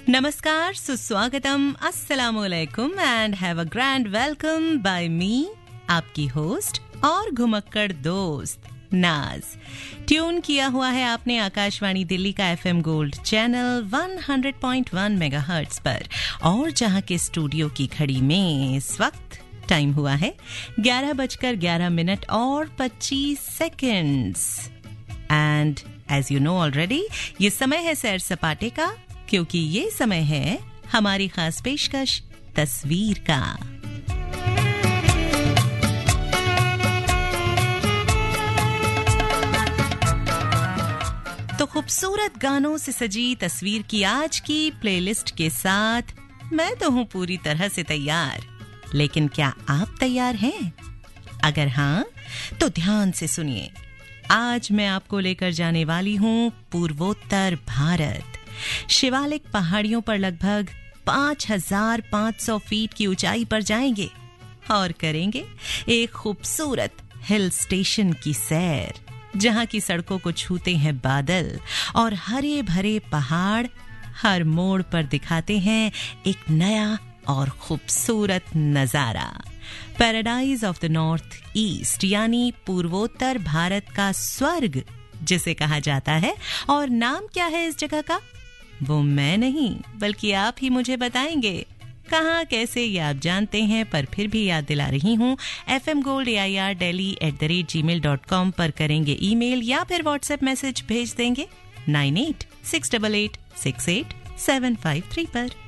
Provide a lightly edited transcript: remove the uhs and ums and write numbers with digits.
नमस्कार, सुस्वागतम, अस्सलामुअलैकुम and have a grand welcome bye मी, आपकी होस्ट और घुमक्कड़ दोस्त नाज। ट्यून किया हुआ है आपने आकाशवाणी दिल्ली का FM गोल्ड चैनल 100.1 मेगाहर्ट्ज पर, और जहां के स्टूडियो की घड़ी में इस वक्त टाइम हुआ है 11:11 और 25 seconds. And as you know already, ये समय है सैर सपाटे का, क्योंकि ये समय है हमारी खास पेशकश तस्वीर का। तो खूबसूरत गानों से सजी तस्वीर की आज की प्लेलिस्ट के साथ मैं तो हूं पूरी तरह से तैयार, लेकिन क्या आप तैयार हैं? अगर हाँ, तो ध्यान से सुनिए। आज मैं आपको लेकर जाने वाली हूं पूर्वोत्तर भारत। शिवालिक पहाड़ियों पर लगभग 5500 फीट की ऊंचाई पर जाएंगे और करेंगे एक खूबसूरत हिल स्टेशन की सैर, जहां की सड़कों को छूते हैं बादल और हरे भरे पहाड़ हर मोड़ पर दिखाते हैं एक नया और खूबसूरत नजारा। Paradise of the north east, यानी पूर्वोत्तर भारत का स्वर्ग जिसे कहा जाता है। और नाम क्या है इस जगह का, वो मैं नहीं बल्कि आप ही मुझे बताएंगे। कहाँ कैसे ये आप जानते हैं, पर फिर भी याद दिला रही हूँ। fmgoldAIR@gmail.com पर करेंगे ईमेल या फिर व्हाट्सएप मैसेज भेज देंगे 9868868753 पर।